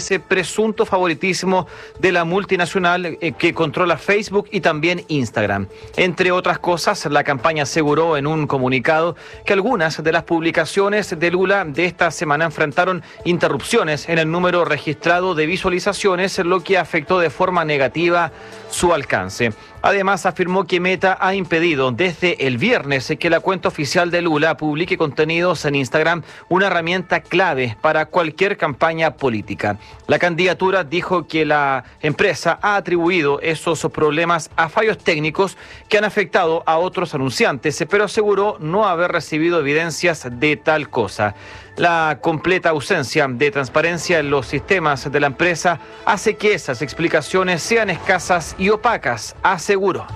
ese presunto favoritismo de la multinacional que controla Facebook y también Instagram. Entre otras cosas, la campaña aseguró en un comunicado que algunas de las publicaciones de Lula de esta semana enfrentaron interrupciones en el número registrado de visualizaciones, lo que afectó de forma negativa su alcance. Además, afirmó que Meta ha impedido desde el viernes que la cuenta oficial de Lula publique contenidos en Instagram, una herramienta clave para cualquier campaña política. La candidatura dijo que la empresa ha atribuido esos problemas a fallos técnicos que han afectado a otros anunciantes, pero aseguró no haber recibido evidencias de tal cosa. La completa ausencia de transparencia en los sistemas de la empresa hace que esas explicaciones sean escasas y opacas, aseguró.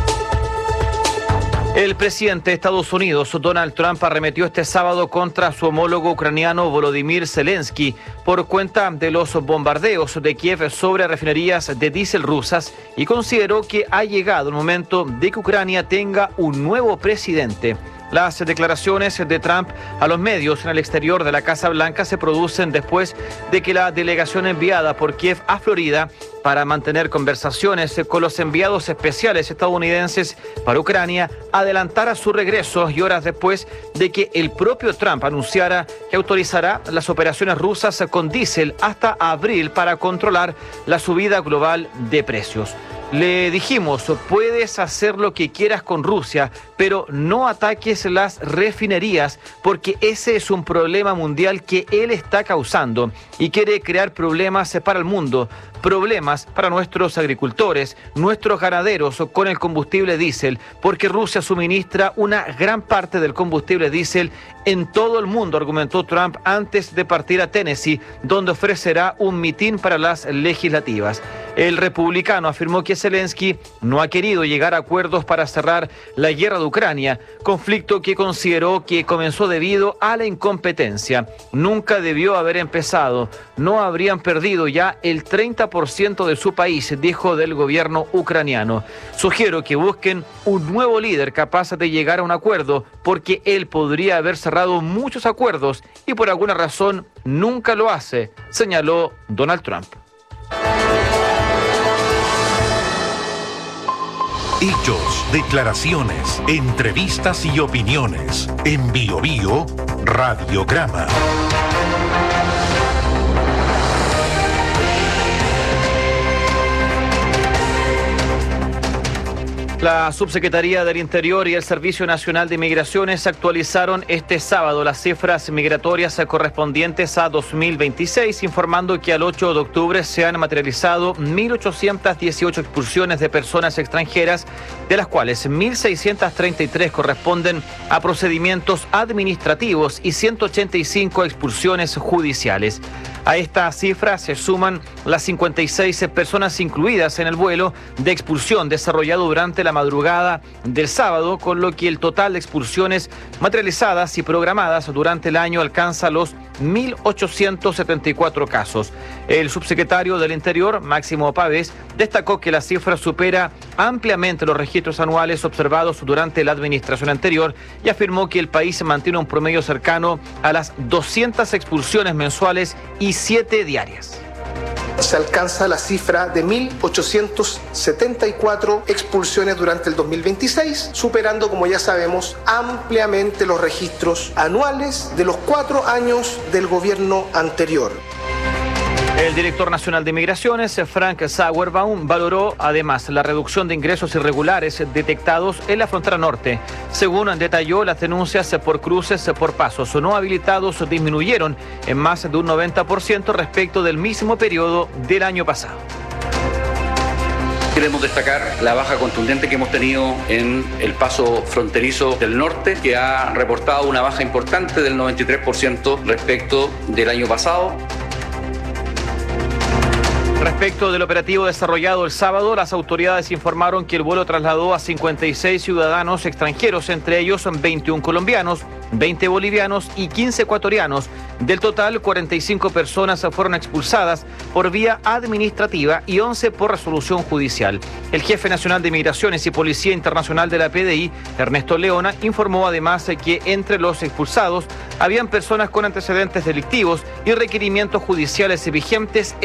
El presidente de Estados Unidos, Donald Trump, arremetió este sábado contra su homólogo ucraniano Volodymyr Zelensky por cuenta de los bombardeos de Kiev sobre refinerías de diésel rusas y consideró que ha llegado el momento de que Ucrania tenga un nuevo presidente. Las declaraciones de Trump a los medios en el exterior de la Casa Blanca se producen después de que la delegación enviada por Kiev a Florida para mantener conversaciones con los enviados especiales estadounidenses para Ucrania adelantara su regreso y horas después de que el propio Trump anunciara que autorizará las operaciones rusas con diésel hasta abril para controlar la subida global de precios. Le dijimos, puedes hacer lo que quieras con Rusia, pero no ataques las refinerías porque ese es un problema mundial que él está causando y quiere crear problemas para el mundo, problemas para nuestros agricultores, nuestros ganaderos con el combustible diésel, porque Rusia suministra una gran parte del combustible diésel en todo el mundo, argumentó Trump antes de partir a Tennessee, donde ofrecerá un mitin para las legislativas. El republicano afirmó que Zelensky no ha querido llegar a acuerdos para cerrar la guerra de Ucrania, conflicto que consideró que comenzó debido a la incompetencia. Nunca debió haber empezado, no habrían perdido ya el 30% de su país, dijo del gobierno ucraniano. Sugiero que busquen un nuevo líder capaz de llegar a un acuerdo, porque él podría haber cerrado muchos acuerdos y por alguna razón nunca lo hace, señaló Donald Trump. Hechos, declaraciones, entrevistas y opiniones. En Bio Bio Radiograma. La Subsecretaría del Interior y el Servicio Nacional de Migraciones actualizaron este sábado las cifras migratorias correspondientes a 2026, informando que al 8 de octubre se han materializado 1.818 expulsiones de personas extranjeras, de las cuales 1.633 corresponden a procedimientos administrativos y 185 expulsiones judiciales. A esta cifra se suman las 56 personas incluidas en el vuelo de expulsión desarrollado durante la madrugada del sábado, con lo que el total de expulsiones materializadas y programadas durante el año alcanza los 1.874 casos. El subsecretario del Interior, Máximo Pavés, destacó que la cifra supera ampliamente los registros anuales observados durante la administración anterior y afirmó que el país mantiene un promedio cercano a las 200 expulsiones mensuales y 7 diarias. Se alcanza la cifra de 1.874 expulsiones durante el 2026, superando, como ya sabemos, ampliamente los registros anuales de los 4 años del gobierno anterior. El director nacional de Migraciones, Frank Sauerbaum, valoró además la reducción de ingresos irregulares detectados en la frontera norte. Según detalló, las denuncias por cruces por pasos no habilitados disminuyeron en más de un 90% respecto del mismo periodo del año pasado. Queremos destacar la baja contundente que hemos tenido en el paso fronterizo del norte, que ha reportado una baja importante del 93% respecto del año pasado. Respecto del operativo desarrollado el sábado, las autoridades informaron que el vuelo trasladó a 56 ciudadanos extranjeros, entre ellos 21 colombianos, 20 bolivianos y 15 ecuatorianos. Del total, 45 personas fueron expulsadas por vía administrativa y 11 por resolución judicial. El jefe nacional de Migraciones y Policía Internacional de la PDI, Ernesto Leona, informó además que entre los expulsados habían personas con antecedentes delictivos y requerimientos judiciales vigentes